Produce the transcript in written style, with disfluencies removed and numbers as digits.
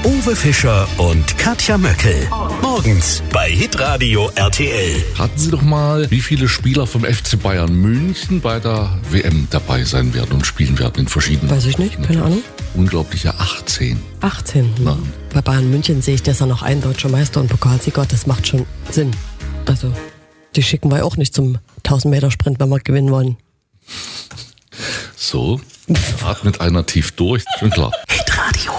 Uwe Fischer und Katja Möckel. Morgens bei Hitradio RTL. Raten Sie doch mal, wie viele Spieler vom FC Bayern München bei der WM dabei sein werden und spielen werden in verschiedenen. Weiß ich nicht, keine Ahnung. Unglaubliche 18. 18. Na. Bei Bayern München sehe ich, dass er noch ein deutscher Meister und Pokalsieger, das macht schon Sinn. Also, die schicken wir auch nicht zum 1000-Meter-Sprint, wenn wir gewinnen wollen. So, atmet einer tief durch, schon klar. Hitradio